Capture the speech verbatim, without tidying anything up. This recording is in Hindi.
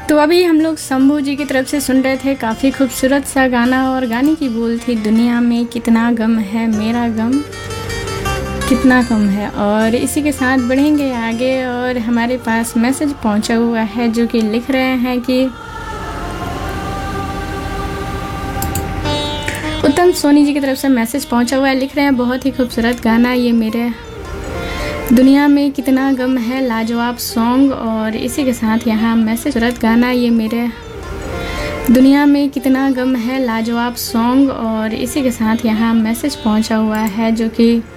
तो अभी हम लोग शंभू जी की तरफ से सुन रहे थे काफ़ी खूबसूरत सा गाना, और गाने की बोल थी दुनिया में कितना गम है, मेरा गम कितना कम है। और इसी के साथ बढ़ेंगे आगे, और हमारे पास मैसेज पहुंचा हुआ है जो कि लिख रहे हैं कि उत्तम सोनी जी की तरफ से मैसेज पहुंचा हुआ है। लिख रहे हैं बहुत ही खूबसूरत गाना ये मेरे दुनिया में कितना गम है, लाजवाब सॉन्ग। और इसी के साथ यहाँ मैसेज खूबसूरत गाना ये मेरे दुनिया में कितना गम है, लाजवाब सॉन्ग। और इसी के साथ यहाँ मैसेज पहुंचा हुआ है जो कि